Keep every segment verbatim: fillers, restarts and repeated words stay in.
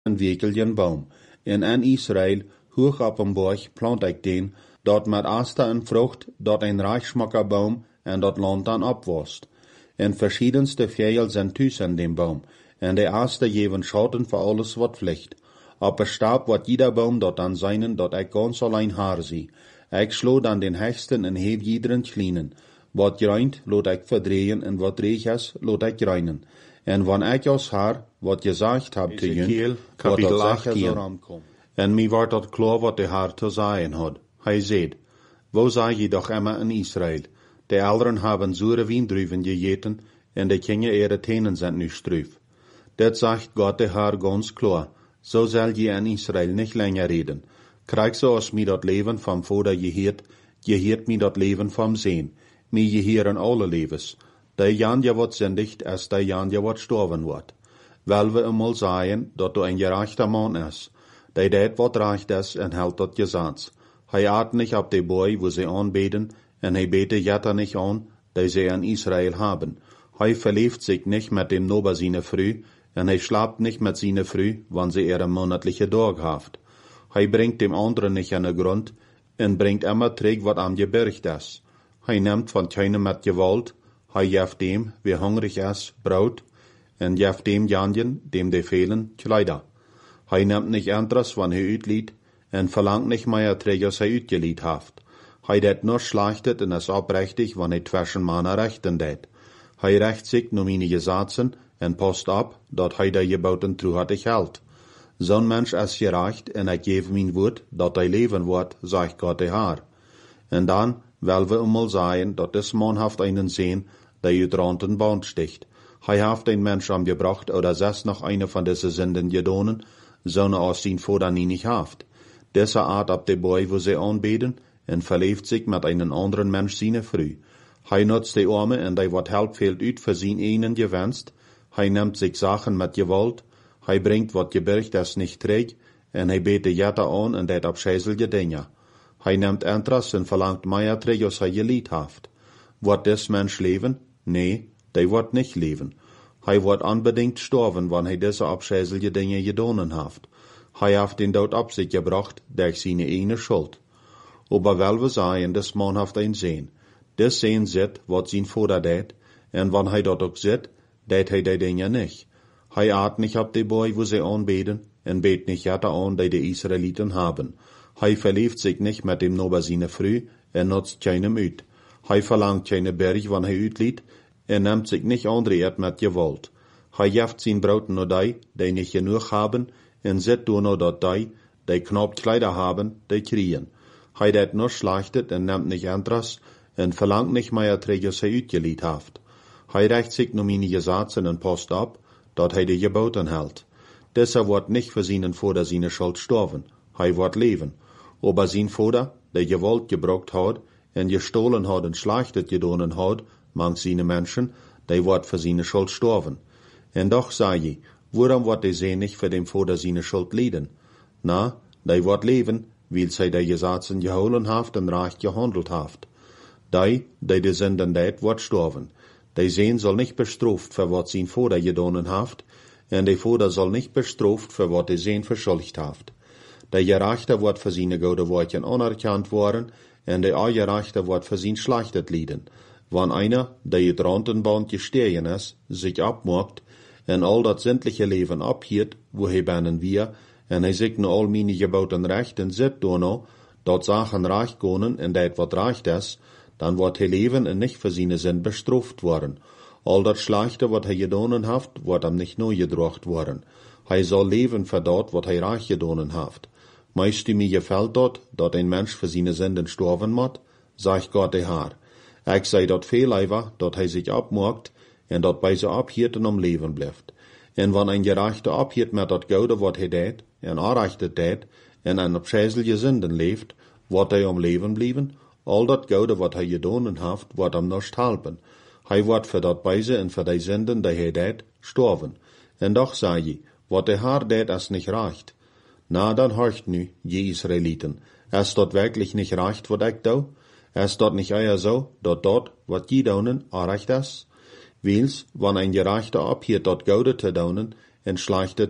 een wekeljenboom, en in Israël hoog op een borg plant ik den, dat met aster een vrucht, dat een rijksmakkerboom en dat land dan opworst. En verschiedenste vogels zijn thuis in den boom, en de aster geven schatten voor alles wat vliegt. Op een stab wordt ieder boom dat dan zijnen, dat ik gans alleen haar zie. Ik slo dan den hechten en heef iederen kleinen. Wat gruint, laat ik verdreien, en wat reeg is, laat ik reinen. En wanneer ik als haar, wat je zegt heb te doen, kapitel achttien. En mij wordt dat klaar wat de Heer te zeggen had. Hij zei, wo zei je doch immer in Israël? De ouderen hebben zure wijndruiven gegeten, en de kinderen ihre tenen zijn nu struif. Dit zegt God de Heer ganz klaar. Zo zal je in Israël niet langer reden. Krijg zoals mij dat leven van vader geheerd, geheerd mij dat leven van zeen. Mij geheren alle levens. De janje wat zindigt, als de janje wat storven wordt. Wel we eenmaal zeggen, dat du een gerechter man is. Die deed wat recht is, en houdt dat gezag. Hij aat niet op de boy, wo ze aanbeden, en hij beet de jatter niet aan, die ze in Israël hebben. Hij verlieft zich niet met dem Nober zijn vrouw, en hij slaapt niet met zijn vrouw, wanneer ze er een monatliche dag heeft. Hij brengt dem anderen niet aan de grond, en brengt immer terug wat aan gebergd is. Hij neemt van keinen met geweld, hij geeft dem, wie hungrig is, brood, en geeft dem janjen, dem de velen, kleider. Hij neemt niet anders wanneer hij uitliet, en verlangt niet meer terug als hij uitgeliet heeft. Hij deed nur slechtet en is oprechtig wanneer hij tussen mannen rechten deed. Hij recht zich naar mijn gezatzen, en past op, dat hij de geboten truhartig houdt. Zo'n mens is gerecht, en ik geef mijn woord, dat hij leven wordt, zegt God de Heer. En dan wil we eenmaal zeggen, dat deze man heeft einen zin, die uit ranten band sticht. Hij heeft een mens omgebracht, oder zes nog een van deze zinden gedonen, zo'n als zijn vader niet heeft. Deze aard op de boy wo ze aanbeden, en verleeft zich met een anderen mens zijn vrouw. Hij nutzt de armen, en die wat help veelt uit voor zijn enen gewenst. Hij neemt zich zaken met geweld. Hij brengt wat gebergd is niet terug, en hij beet de jatter aan en deed afscheidelijke dingen. Hij neemt interesse en verlangt meer terug als hij geliet heeft. Wordt des mens leven? Nee, die wordt niet leven. Hij wordt onbedingt sterven wanneer hij deze afscheidelijke dingen gedaan heeft. Hij heeft den dood op zich gebracht, door zijn ene schuld. Aber wel we zeggen, des man heeft een zin. Des zin zit wat zijn vader deed, en wanneer hij dat ook zit, deed hij die dingen niet. Hij aat niet op de boy wo ze aanbeden, en beet niet jatter aan die de Israëlieten hebben. Hij verlieft zich niet met dem Nober zijn vrouw, en nutzt keinem uit. Hij verlangt keine berg wanneer hij uitliet, en neemt zich niet aandreert met geweld. Hij geeft zijn brood naar die, die niet genoeg hebben, en zet door naar dat die, die knap kleider hebben, die kriegen. Hij deed nur slechtet en neemt niet interesse, en verlangt niet meer terug als hij uitgeliet heeft. Hij recht zich naar mijn gezatzen en past op, dat hij de geboten houdt. Deze wordt niet voor zijn vader zijn schuld sterven, hij wordt leven. Aber zijn vader, die geweld gebruikt had, en gestolen had en slechtet gedaan had, mang zijn mensen, die wordt voor zijn schuld sterven. En doch zei je, waarom wordt de zee niet voor dem vader zijn schuld lijden? Na, die wordt leven, weil zij de gezatzen gehouden heeft en recht gehandeld heeft. Die, die de zinden deed, wordt sterven. De zeen zal niet bestraft voor wat zijn vader gedaan heeft, en de vader zal niet bestraft voor wat de zeen verschuldigd heeft. De gerechte wordt voor zijn goede woordjen anerkend worden, en de ongerechte wordt voor zijn slechtet lijden. Wanneer einer, die het rantenband gestegen is, zich opmaakt, en al dat zindliche leven ophiert, wo hij binnen weer, en hij zich naar al mijn geboten rechten zit daarna, dat zaken recht kunnen en dat wat recht is, dan wordt hij leven en niet voor zijn zin bestraft worden. Al dat slechte wat hij gedaan heeft, wordt hem niet neergedracht worden. Hij zal leven voor dat wat hij recht gedaan heeft. Meest mij gefällt dat, dat een mens voor zijn zinden sterven moet, zegt God de Heer. Ik zei dat veel liever, dat hij zich opmaakt, en dat bij zijn ophieten om leven blijft. En wanneer een gerechte ophiet met dat goede wat hij deed, en aanrechte deed, en een opscheidelijke zinden leeft, wordt hij om leven blijven. Al dat goede wat hij gedaan heeft, wordt hem niet helpen. Hij wordt voor dat bijze en voor die zinden die hij deed, sterven. En doch zei je, wat de Heer deed is niet recht. Na, dan hoort nu, je Israëlieten, is dat werkelijk niet recht wat ik doe? Is dat niet eher zo, dat dat, wat je doen, recht is? Wils, wanneer een gerechte ophiet dat goede te doen, en slechte deed,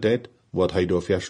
wat hij door vers